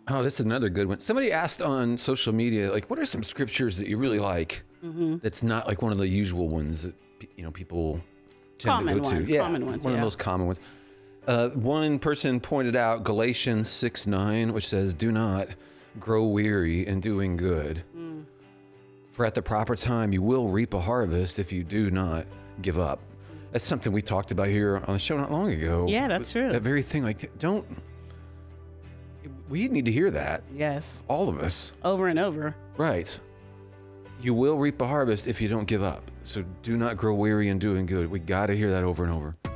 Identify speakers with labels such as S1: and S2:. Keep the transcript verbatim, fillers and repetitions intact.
S1: Oh, that's another good one. Somebody asked on social media, like, what are some scriptures that you really like? Mm-hmm. That's not like one of the usual ones that you know people tend
S2: Common
S1: to go
S2: ones,
S1: to. Yeah,
S2: common ones,
S1: one
S2: yeah.
S1: of those common ones. Uh, one person pointed out Galatians six nine, which says, "Do not grow weary in doing good, mm. for at the proper time you will reap a harvest if you do not give up." That's something we talked about here on the show not long ago.
S2: Yeah, that's true.
S1: That very thing, like, don't. We need to hear that.
S2: Yes.
S1: All of us.
S2: Over and over.
S1: Right. You will reap a harvest if you don't give up. So do not grow weary in doing good. We got to hear that over and over.